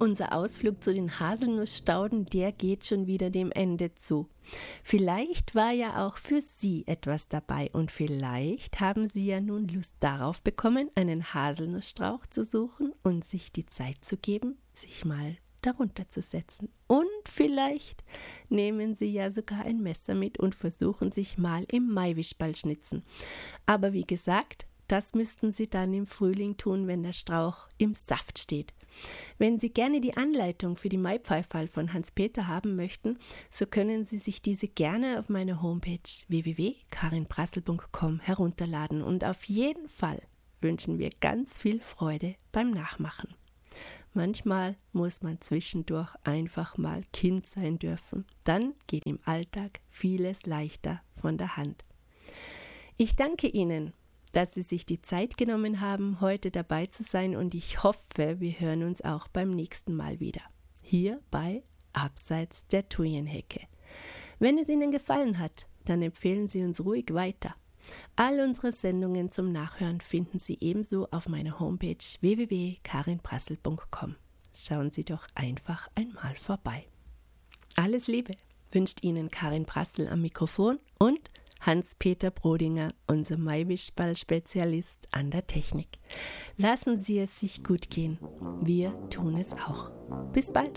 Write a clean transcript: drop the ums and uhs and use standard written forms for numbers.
Unser Ausflug zu den Haselnussstauden, der geht schon wieder dem Ende zu. Vielleicht war ja auch für Sie etwas dabei und vielleicht haben Sie ja nun Lust darauf bekommen, einen Haselnussstrauch zu suchen und sich die Zeit zu geben, sich mal darunter zu setzen. Und vielleicht nehmen Sie ja sogar ein Messer mit und versuchen sich mal im Maiwischball schnitzen. Aber wie gesagt, das müssten Sie dann im Frühling tun, wenn der Strauch im Saft steht. Wenn Sie gerne die Anleitung für die Maipfeifall von Hans-Peter haben möchten, so können Sie sich diese gerne auf meiner Homepage www.karinprassel.com herunterladen und auf jeden Fall wünschen wir ganz viel Freude beim Nachmachen. Manchmal muss man zwischendurch einfach mal Kind sein dürfen. Dann geht im Alltag vieles leichter von der Hand. Ich danke Ihnen, dass Sie sich die Zeit genommen haben, heute dabei zu sein und ich hoffe, wir hören uns auch beim nächsten Mal wieder. Hier bei Abseits der Thujenhecke. Wenn es Ihnen gefallen hat, dann empfehlen Sie uns ruhig weiter. All unsere Sendungen zum Nachhören finden Sie ebenso auf meiner Homepage www.karinprassel.com. Schauen Sie doch einfach einmal vorbei. Alles Liebe wünscht Ihnen Karin Prassel am Mikrofon und Hans-Peter Brodinger, unser Maiwischball-Spezialist an der Technik. Lassen Sie es sich gut gehen. Wir tun es auch. Bis bald.